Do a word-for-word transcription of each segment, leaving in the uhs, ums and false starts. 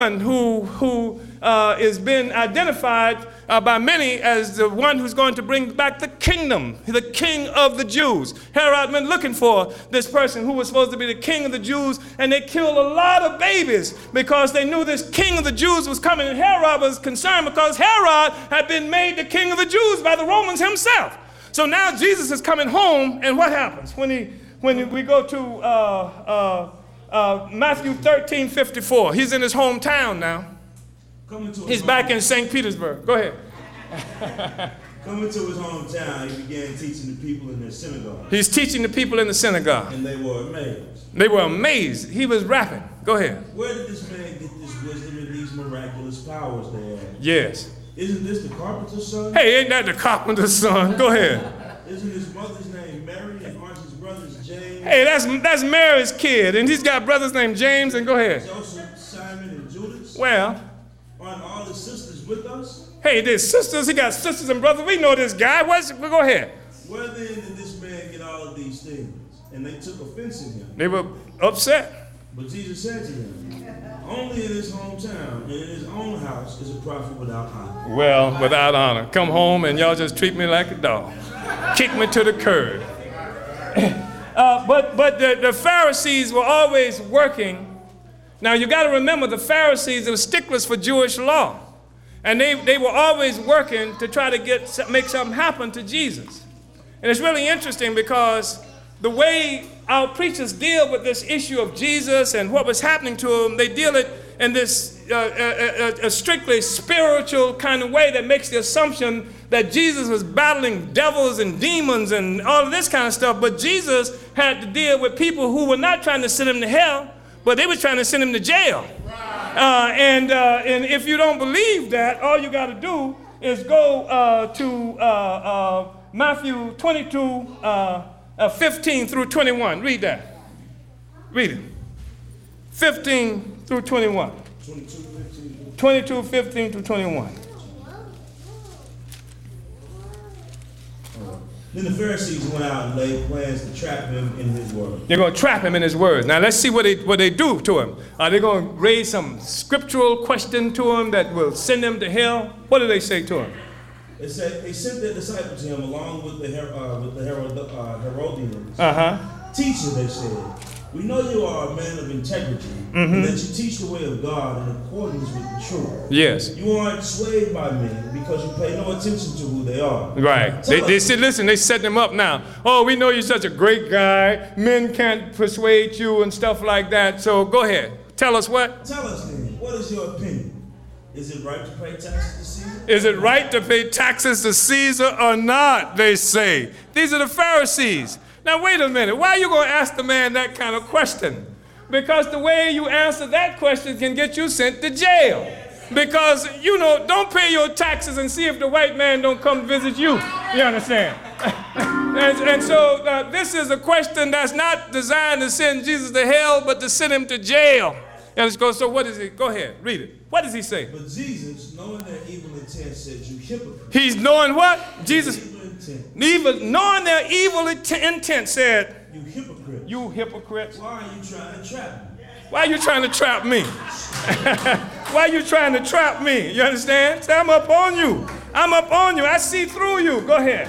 who who uh, is been identified uh, by many as the one who's going to bring back the kingdom, the king of the Jews. Herod been looking for this person who was supposed to be the king of the Jews, and they killed a lot of babies because they knew this king of the Jews was coming, and Herod was concerned because Herod had been made the king of the Jews by the Romans himself. So now Jesus is coming home, and what happens when he when we go to uh, uh, Uh, Matthew thirteen fifty-four. He's in his hometown now. He's back in Saint Petersburg. Go ahead. Coming to his hometown, he began teaching the people in their synagogue. He's teaching the people in the synagogue. And they were amazed. They were amazed. He was rapping. Go ahead. Where did this man get this wisdom and these miraculous powers they had? Yes. Isn't this the carpenter's son? Hey, ain't that the carpenter's son? Go ahead. Isn't his mother's name Mary and aren't his brothers James? Hey, that's that's Mary's kid, and he's got brothers named James, and go ahead. Joseph, Simon, and Judas? Well. Aren't all his sisters with us? Hey, there's sisters. He got sisters and brothers. We know this guy. What's, well, go ahead. Where then did this man get all of these things? And they took offense in him. They were upset. But Jesus said to them, only in his hometown and in his own house is a prophet without honor. Well, without honor. Come home and y'all just treat me like a dog. Kick me to the curb. Uh, but but the, the Pharisees were always working. Now you got to remember the Pharisees were sticklers for Jewish law. And they, they were always working to try to get make something happen to Jesus. And it's really interesting because the way our preachers deal with this issue of Jesus and what was happening to him, they deal it in this uh, a, a, a strictly spiritual kind of way that makes the assumption that Jesus was battling devils and demons and all of this kind of stuff. But Jesus had to deal with people who were not trying to send him to hell, but they were trying to send him to jail. Uh, and, uh, and if you don't believe that, all you got to do is go uh, to uh, uh, Matthew twenty-two, uh, uh, fifteen through twenty-one. Read that. Read it. fifteen through twenty-one. twenty-two, fifteen through twenty-one. Then the Pharisees went out and laid plans to trap him in his words. They're going to trap him in his words. Now let's see what they what they do to him. Are they going to raise some scriptural question to him that will send him to hell? What do they say to him? They said they sent their disciple to him along with the uh, with the Herod, uh, Herodians. Uh huh. Teacher, they said, we know you are a man of integrity, mm-hmm. and that you teach the way of God in accordance with the truth. Yes. You aren't swayed by men because you pay no attention to who they are. Right. They, they said, listen, they set them up now. Oh, we know you're such a great guy. Men can't persuade you and stuff like that. So go ahead. Tell us what? Tell us then, what is your opinion? Is it right to pay taxes to Caesar? Is it right to pay taxes to Caesar or not, they say. These are the Pharisees. Now, wait a minute. Why are you going to ask the man that kind of question? Because the way you answer that question can get you sent to jail. Because, you know, don't pay your taxes and see if the white man don't come visit you. You understand? and, and so uh, this is a question that's not designed to send Jesus to hell, but to send him to jail. And let's go, so what is it? Go ahead, read it. What does he say? But Jesus, knowing their evil intent, said, you hypocrite. He's knowing what? Jesus, evil, knowing their evil intent said, you hypocrite. You hypocrites. Why are you trying to trap me? Why are you trying to trap me? Why are you trying to trap me? You understand? Say, I'm up on you. I'm up on you. I see through you. Go ahead.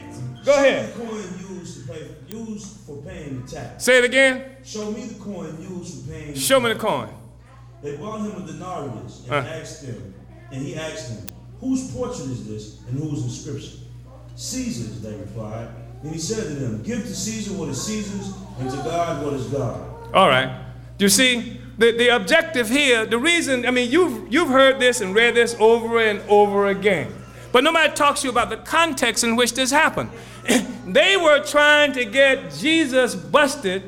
Go Show ahead. Me the coin used, to pay, used for paying the tax. Say it again. Show me the coin used for paying the Show me the coin. They brought him a denarius and uh. asked him, and he asked him, whose portrait is this and whose inscription? Caesar's, they replied. And he said to them, give to Caesar what is Caesar's, and to God what is God. All right. You see, the, the objective here, the reason, I mean, you've, you've heard this and read this over and over again. But nobody talks to you about the context in which this happened. They were trying to get Jesus busted.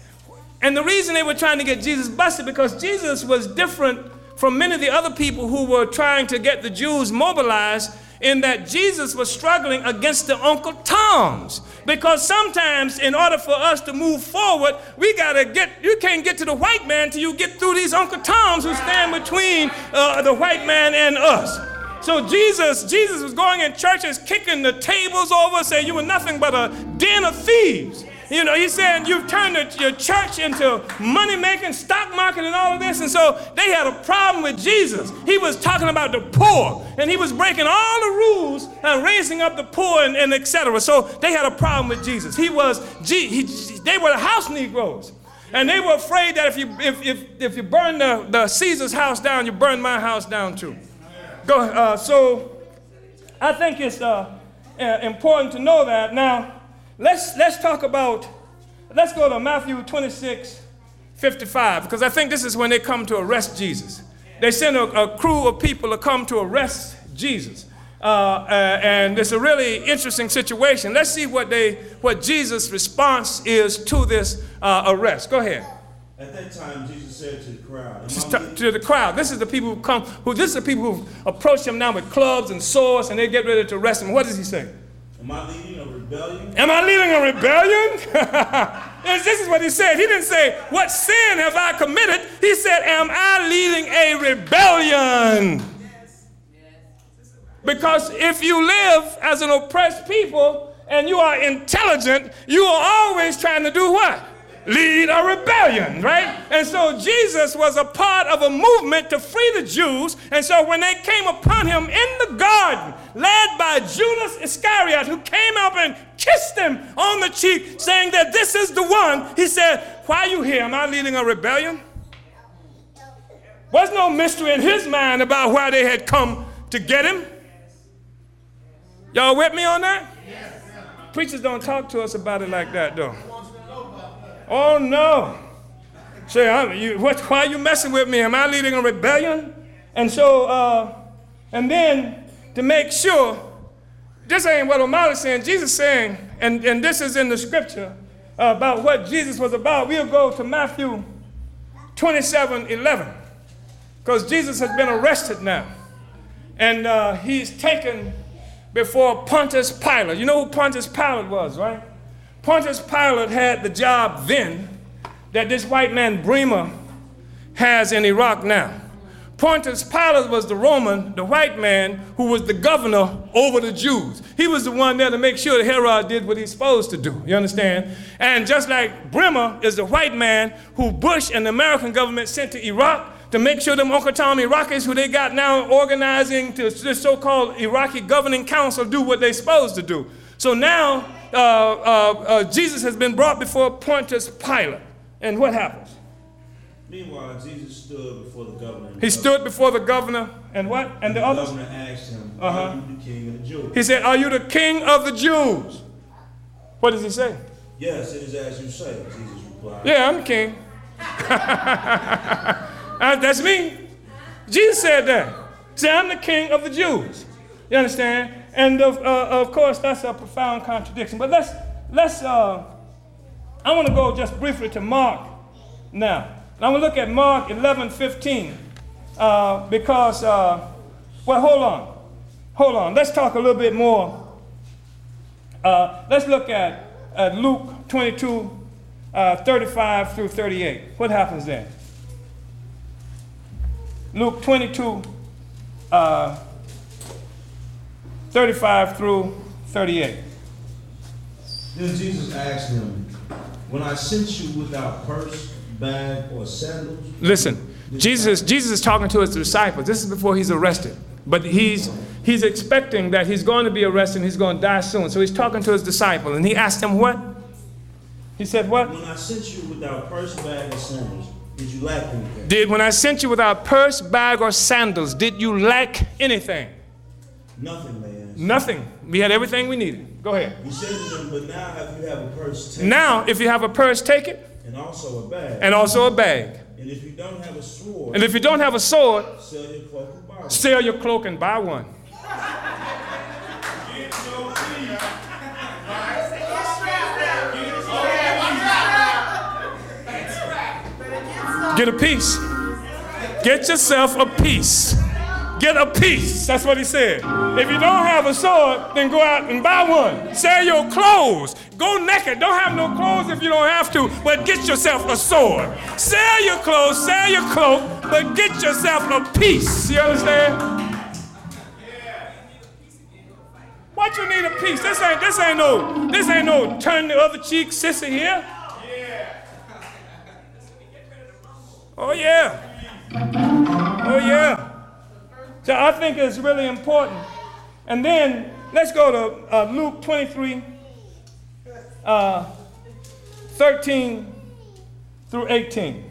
And the reason they were trying to get Jesus busted because Jesus was different from many of the other people who were trying to get the Jews mobilized, in that Jesus was struggling against the Uncle Toms. Because sometimes in order for us to move forward, we gotta get, you can't get to the white man till you get through these Uncle Toms who stand between uh, the white man and us. So Jesus, Jesus was going in churches, kicking the tables over, saying you were nothing but a den of thieves. you know, he's saying you've turned the, your church into money-making, stock market and all of this. And so they had a problem with Jesus. He was talking about the poor, and he was breaking all the rules and raising up the poor and, and et cetera. So they had a problem with Jesus. He was, he, they were the house Negroes. And they were afraid that if you, if, if, if you burn the, the Caesar's house down, you burn my house down too. Go, uh, so I think it's uh, uh, important to know that. Now, let's, let's talk about, let's go to Matthew twenty-six, fifty-five, because I think this is when they come to arrest Jesus. They send a, a crew of people to come to arrest Jesus. Uh, uh, and it's a really interesting situation. Let's see what they, what Jesus' response is to this uh, arrest. Go ahead. At that time, Jesus said to the crowd, To, to the crowd. This is the people who come, who this is the people who approach him now with clubs and swords, and they get ready to arrest him. What does he say? Am I leading a rebellion? Am I leading a rebellion? This is what he said. He didn't say, what sin have I committed? He said, am I leading a rebellion? Because if you live as an oppressed people and you are intelligent, you are always trying to do what? Lead a rebellion, right? And so Jesus was a part of a movement to free the Jews. And so when they came upon him in the garden, led by Judas Iscariot, who came up and kissed him on the cheek, saying that this is the one, he said, why are you here? Am I leading a rebellion? Was no mystery in his mind about why they had come to get him. Y'all with me on that? Yes. Preachers don't talk to us about it like that, though. Oh, no. Say, I'm, you, what, why are you messing with me? Am I leading a rebellion? And so, uh, and then to make sure, this ain't what O'Malley's saying. Jesus saying, and, and this is in the scripture uh, about what Jesus was about. We'll go to Matthew twenty-seven eleven, because Jesus has been arrested now. And uh, he's taken before Pontius Pilate. You know who Pontius Pilate was, right? Pontius Pilate had the job then that this white man Bremer has in Iraq now. Pontius Pilate was the Roman, the white man, who was the governor over the Jews. He was the one there to make sure that Herod did what he's supposed to do, you understand? And just like Bremer is the white man who Bush and the American government sent to Iraq to make sure them Uncle Tom Iraqis, who they got now organizing to this so-called Iraqi governing council, do what they're supposed to do. So now uh, uh, uh, Jesus has been brought before Pontius Pilate. And what happens? Meanwhile, Jesus stood before the governor. He stood before the governor, and what? And, and the, the others? The governor asked him, uh-huh. Are you the king of the Jews? He said, are you the king of the Jews? What does he say? Yes, it is as you say, Jesus replied. Yeah, I'm the king. Uh, that's me. Jesus said that. Say, I'm the king of the Jews. You understand? And of, uh, of course, that's a profound contradiction. But let's, let's uh, I want to go just briefly to Mark now. And I'm going to look at Mark eleven fifteen. Uh, because, uh, well, hold on. Hold on. Let's talk a little bit more. Uh, let's look at, at Luke twenty-two, uh, thirty-five through thirty-eight. What happens there? Luke twenty-two, uh, thirty-five through thirty-eight. Then Jesus asked him, when I sent you without purse, bag, or sandals? Listen, Jesus, Jesus is talking to his disciples. This is before he's arrested. But he's, he's expecting that he's going to be arrested and he's going to die soon. So he's talking to his disciples. And he asked them what? He said what? When I sent you without purse, bag, or sandals, did you lack anything? Did when I sent you without purse, bag, or sandals, did you lack anything? Nothing, man. Nothing. We had everything we needed. Go ahead. He said to them, but now if you have a purse, take now, it. if you have a purse, take it. And also a bag. And also a bag. And if you don't have a sword, and if you don't have a sword, sell your cloak and buy one. Sell your cloak and buy one. Get a piece. Get yourself a piece. Get a piece. That's what he said. If you don't have a sword, then go out and buy one. Sell your clothes. Go naked. Don't have no clothes if you don't have to, but get yourself a sword. Sell your clothes, sell your cloak, but get yourself a piece. You understand? What you need a peace? This ain't this ain't no this ain't no turn the other cheek sister here. Oh yeah. Oh yeah. So I think it's really important. And then let's go to uh, Luke twenty-three, uh, thirteen through eighteen.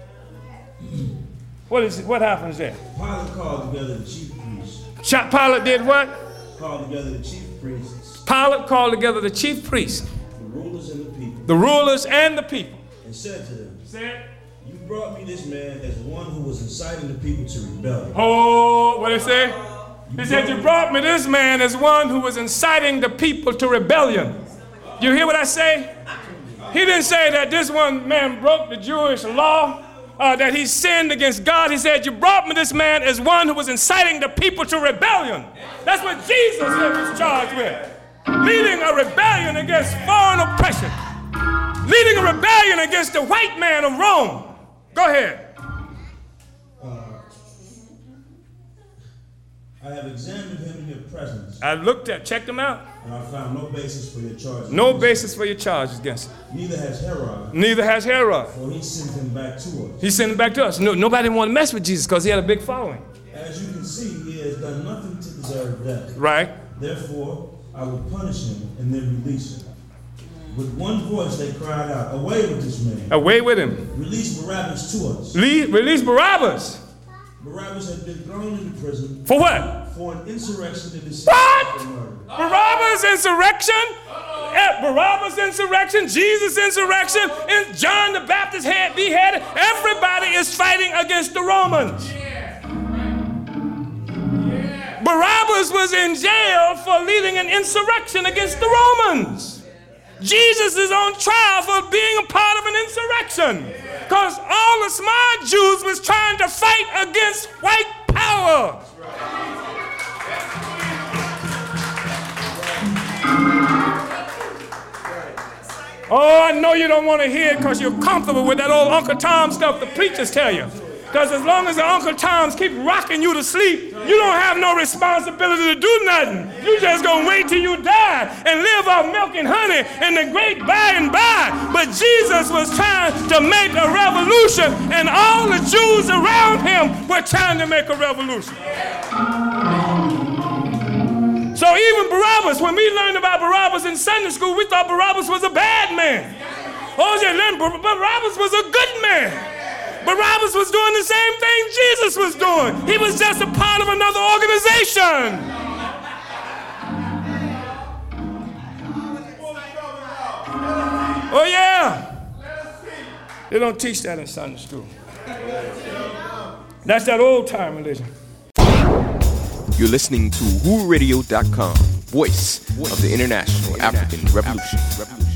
What is it? What happens there? Pilate called together the chief priests. Ch- Pilate did what? Called together the chief priests. Pilate called together the chief priests. The rulers and the people. The rulers and the people. And said to them, Said, you brought me this man as one who was inciting the people to rebellion. oh, what did he say? He said, you brought me this man as one who was inciting the people to rebellion. You hear what I say? He didn't say that this one man broke the Jewish law, uh, that he sinned against God. He said, you brought me this man as one who was inciting the people to rebellion. That's what Jesus was charged with. Leading a rebellion against foreign oppression. Leading a rebellion against the white man of Rome. Go ahead. I have examined him in your presence. I looked at, checked him out. And I found no basis for your charges. No basis for your charges against him. Neither has Herod. Neither has Herod. For he sent him back to us. He sent him back to us. No, nobody wanted to mess with Jesus because he had a big following. As you can see, he has done nothing to deserve death. Right. Therefore, I will punish him and then release him. With one voice they cried out, away with this man. Away with him. Release Barabbas to us. Le- release Barabbas. Barabbas had been thrown into prison. For what? For an insurrection in the What? Barabbas insurrection? Uh, Barabbas insurrection? Jesus insurrection? And John the Baptist had beheaded? Everybody is fighting against the Romans. Barabbas was in jail for leading an insurrection against the Romans. Jesus is on trial for being a part of an insurrection. Because all the smart Jews was trying to fight against white power. Oh, I know you don't want to hear it because you're comfortable with that old Uncle Tom stuff the preachers tell you. Because as long as the Uncle Toms keep rocking you to sleep, you don't have no responsibility to do nothing. You just gonna wait till you die and live off milk and honey in the great by and by. But Jesus was trying to make a revolution, and all the Jews around him were trying to make a revolution. So even Barabbas, when we learned about Barabbas in Sunday school, we thought Barabbas was a bad man. Oh, yeah, Barabbas was a good man. Barabbas was doing the same thing Jesus was doing. He was just a part of another organization. Oh, yeah. They don't teach that in Sunday school. That's that old-time religion. You're listening to Who Radio dot com, voice of the International African Revolution.